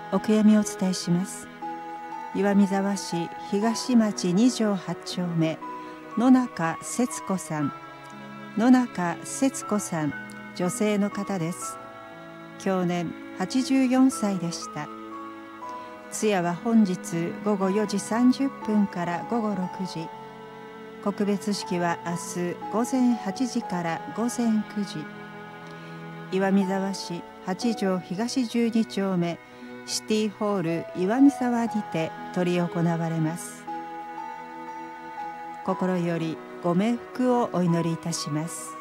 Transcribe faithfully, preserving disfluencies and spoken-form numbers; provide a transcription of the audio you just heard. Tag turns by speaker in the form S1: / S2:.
S1: お悔やみをお伝えします。岩見沢市東町に条はち丁目野中節子さん、野中節子さん、女性の方です。享年はちじゅうよんさいでした。通夜は本日ごごよじさんじゅっぷんからごごろくじ、告別式は明日ごぜんはちじからごぜんくじ、岩見沢市はち条東じゅうに丁目シティホール岩見沢にて執り行われます。心よりご冥福をお祈りいたします。